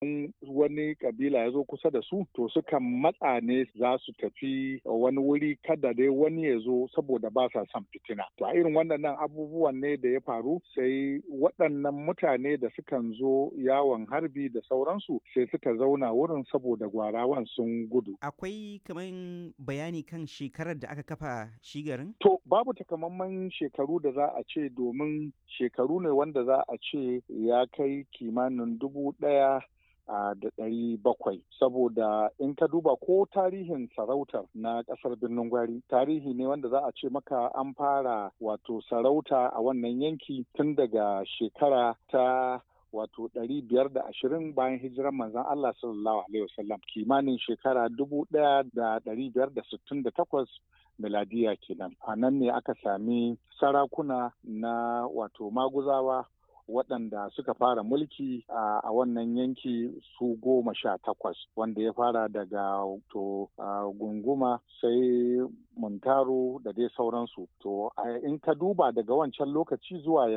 idan wani kabila ya zo kusa da su to sukan matsa ne za su tafi wani wuri kada dai wani ya zo saboda ba sa son fitina. To a irin waɗannan abubuwan ne da ya faru sai waɗannan mutane da sukan zo yawon harbi da sauransu sai suka zauna wurin saboda gwarawan sun gudu. Akwai kaman bayani kan shekarar da aka kafa shi garin? To babu takamaiman shekaru da za a ce domin shekaru ne wanda za a ce ya kai kimanin 1700 saboda in ka duba ko tarihin sarautar na ƙasar Birnin Gwari tarihi ne wanda za a ce maka an fara wato sarauta a wannan yanki tun daga shekara ta 520 bayan hijirar manzon Allah sallallahu alaihi wasallam kimanin shekara 1568 miladiya kenan. A nan ne aka sami sarakuna na maguzawa waɗanda suka fara mulki a wannan yanki su 18 wanda ya fara daga gunguma sai muntaro da dai sauransu. To in ka duba daga wancan lokaci zuwa